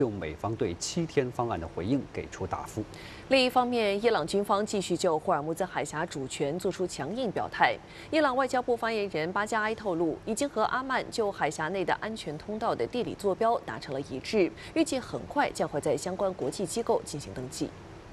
就美方对7天方案的回应给出答复。 另一方面，伊朗军方继续就霍尔木兹海峡主权作出强硬表态。伊朗外交部发言人巴加埃透露，已经和阿曼就海峡内的安全通道的地理坐标达成了一致，预计很快将会在相关国际机构进行登记。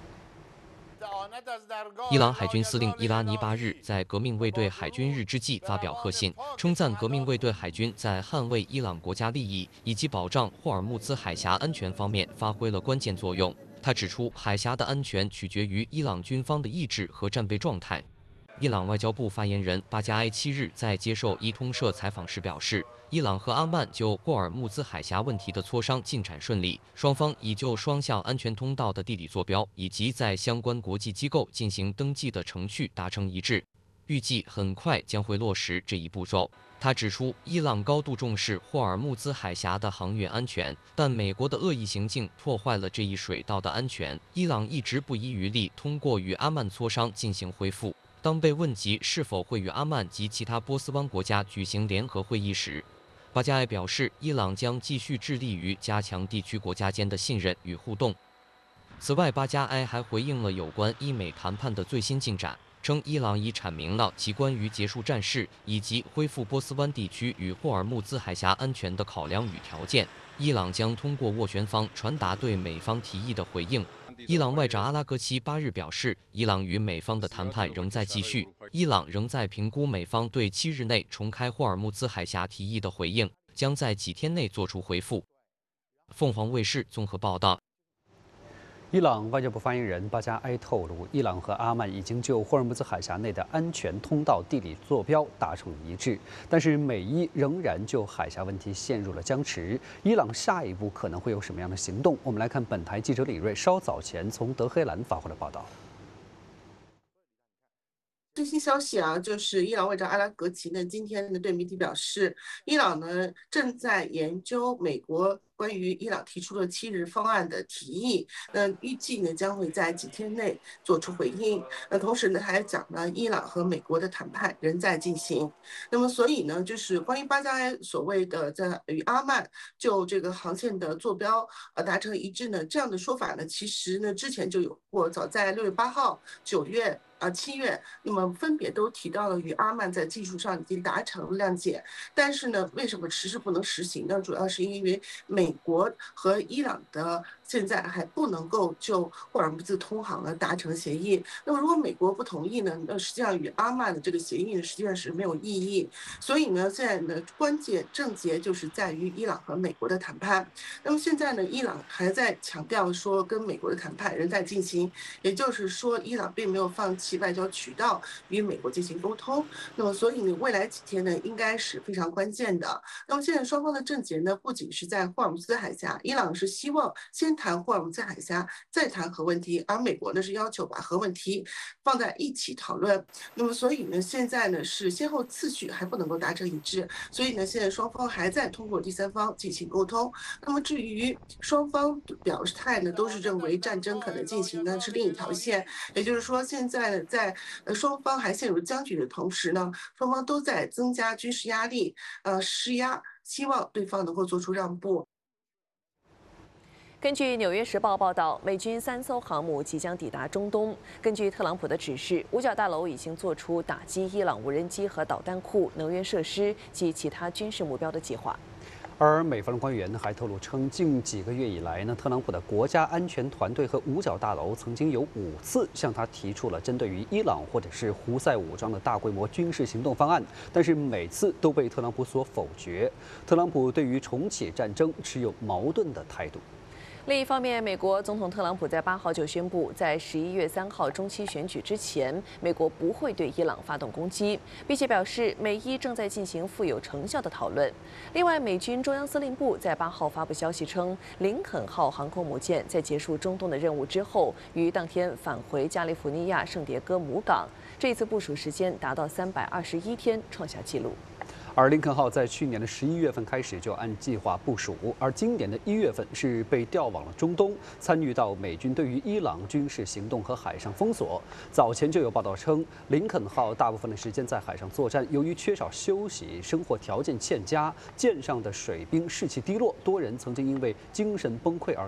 伊朗海军司令伊拉尼8日在革命卫队海军日之际发表贺信，称赞革命卫队海军在捍卫伊朗国家利益以及保障霍尔木兹海峡安全方面发挥了关键作用。他指出，海峡的安全取决于伊朗军方的意志和战备状态。伊朗外交部发言人巴加埃7日在接受伊通社采访时表示，伊朗和阿曼就霍尔木兹海峡问题的磋商进展顺利，双方已就双向安全通道的地理坐标以及在相关国际机构进行登记的程序达成一致，预计很快将会落实这一步骤。他指出，伊朗高度重视霍尔木兹海峡的航运安全，但美国的恶意行径破坏了这一水道的安全。伊朗一直不遗余力通过与阿曼磋商进行恢复。当被问及是否会与阿曼及其他波斯湾国家举行联合会议时，巴加埃表示，伊朗将继续致力于加强地区国家间的信任与互动。此外，巴加埃还回应了有关伊美谈判的最新进展，称伊朗已阐明了其关于结束战事以及恢复波斯湾地区与霍尔木兹海峡安全的考量与条件。伊朗将通过斡旋方传达对美方提议的回应。伊朗外长阿拉格齐8日表示，伊朗与美方的谈判仍在继续，伊朗仍在评估美方对7日内重开霍尔木兹海峡提议的回应，将在几天内作出回复。凤凰卫视综合报道。 伊朗外交部发言人巴加埃透露，伊朗和阿曼已经就霍尔木兹海峡内的安全通道地理坐标达成一致，但是美伊仍然就海峡问题陷入了僵持。伊朗下一步可能会有什么样的行动？我们来看本台记者李锐稍早前从德黑兰发回的报道。 最新消息啊，就是伊朗外长阿拉格齐呢，今天呢对媒体表示，伊朗呢正在研究美国关于伊朗提出的7日方案的提议，预计呢将会在几天内做出回应。同时呢，他还讲呢，伊朗和美国的谈判仍在进行。那么，所以呢，就是关于巴加埃所谓的在与阿曼就这个航线的坐标达成一致呢，这样的说法呢，其实呢之前就有过，早在6月8号、9月。7月，那么分别都提到了与阿曼在技术上已经达成谅解，但是呢，为什么迟迟不能实行呢？主要是因为美国和伊朗的现在还不能够就霍尔木兹通航呢达成协议。那么如果美国不同意呢，那实际上与阿曼的这个协议呢实际上是没有意义。所以呢，现在呢关键症结就是在于伊朗和美国的谈判。那么现在呢，伊朗还在强调说跟美国的谈判仍在进行，也就是说，伊朗并没有放弃外交渠道与美国进行沟通。那么，所以呢，未来几天呢，应该是非常关键的。那么，现在双方的症结呢，不仅是在霍尔木兹海峡，伊朗是希望先谈霍尔木兹海峡，再谈核问题，而美国呢是要求把核问题放在一起讨论。那么，所以呢，现在呢是先后次序还不能够达成一致，所以呢，现在双方还在通过第三方进行沟通。那么，至于双方表态呢，都是认为战争可能进行的是另一条线，也就是说，现在呢，在双方还陷入僵局的同时呢，双方都在增加军事压力，施压，希望对方能够做出让步。 根据《纽约时报》报道，美军3艘航母即将抵达中东。根据特朗普的指示，五角大楼已经做出打击伊朗无人机和导弹库、能源设施及其他军事目标的计划。 而美方官员还透露称，近几个月以来呢，特朗普的国家安全团队和五角大楼曾经有5次向他提出了针对于伊朗或者是胡塞武装的大规模军事行动方案，但是每次都被特朗普所否决。特朗普对于重启战争持有矛盾的态度。 另一方面，美国总统特朗普在8号就宣布，在11月3号中期选举之前，美国不会对伊朗发动攻击，并且表示美伊正在进行富有成效的讨论。另外，美军中央司令部在8号发布消息称，林肯号航空母舰在结束中东的任务之后，于当天返回加利福尼亚圣迭戈母港，这一次部署时间达到321天，创下纪录。 而林肯号在去年的11月份开始就按计划部署，而今年的1月份是被调往了中东，参与到美军对于伊朗军事行动和海上封锁。早前就有报道称，林肯号大部分的时间在海上作战，由于缺少休息，生活条件欠佳，舰上的水兵士气低落，多人曾经因为精神崩溃而